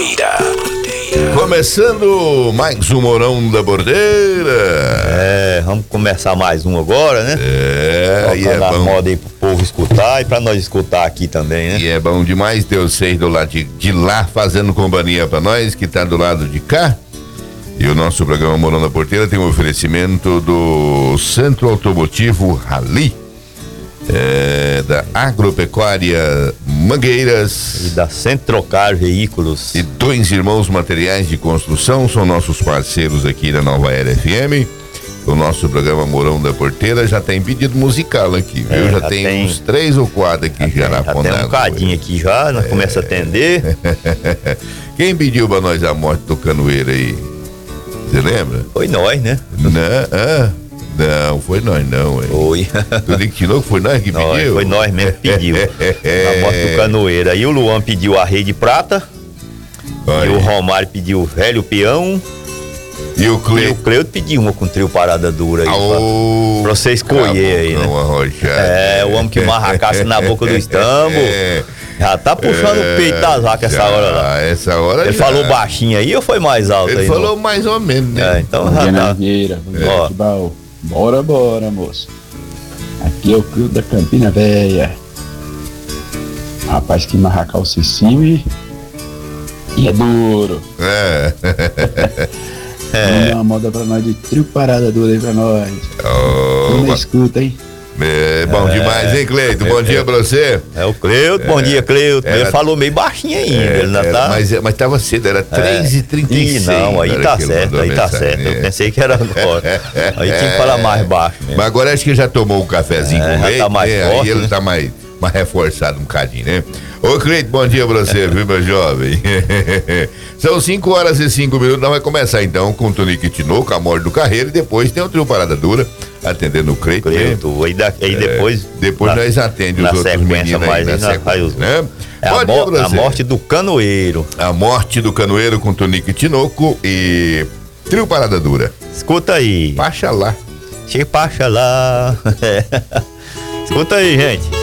Porteira. Começando mais um Morão da Porteira. Vamos começar mais um agora, né? E é a bom. moda aí pro povo escutar e pra nós escutar aqui também, né? E é bom demais ter vocês do lado de lá fazendo companhia pra nós, que tá do lado de cá. E o nosso programa Morão da Porteira tem um oferecimento do Centro Automotivo Rally, da Agropecuária Mangueiras E da Centrocar Veículos. e Dois Irmãos Materiais de Construção, são nossos parceiros aqui da Nova Era FM. O nosso programa Morão da Porteira já tem pedido musical aqui, viu? Já tem uns 3 ou 4 aqui já na Já ponta. tem um bocadinho aqui já, nós começa a atender. Quem pediu pra nós a morte do Canoeiro aí? Você lembra? Foi nós, né? Não, foi nós não, hein? Foi. Tu dictinou que foi nós que pediu? Foi nós mesmo que pediu. A morte do Canoeiro. Aí o Luan pediu a Rei de Prata. Olha. E o Romário pediu o Velho Peão. E o E o Cleiton? Cleuto pediu uma com trio Parada Dura aí. Pra você escolher aí, né? O homem que marra a caça na boca do estambo. Já tá puxando o peito das vacas essa hora lá. Essa hora Ele já. falou baixinho aí ou foi mais alto Ele aí? falou mais ou menos, né? Então já tá. Ó. Bora, moço. Aqui é o Cleuto da Campina Véia. Rapaz, que marracal excessivo e é duro. Vamos dar uma moda pra nós de trio Parada Dura aí pra nós. Vamos na escuta, hein? Bom demais, hein, Cleiton? Bom dia pra você. É o Cleuto, bom dia, Cleuto. Ele falou meio baixinho ainda. Ele ainda tá. Mas tava cedo, era 3h36. Não, aí tá certo, Eu pensei que era agora. Aí tinha que falar mais baixo mesmo. Mas agora acho que já tomou um cafezinho com já leite, tá mais né? forte, Aí ele né? tá mais reforçado um bocadinho, né? Ô, Cleiton, bom dia pra você, viu, meu jovem? São 5h05, nós vamos começar então com o Tonico Tinoco, a morte do Carreiro, e depois tem o trio Parada Dura, atendendo o Cleiton. Aí depois. Depois nós atendemos os outros meninos aí na sequência, né? A morte do Canoeiro. A morte do Canoeiro com Tonico Tinoco e trio Parada Dura. Escuta aí. Paxa lá. Paxa lá. Escuta aí, gente.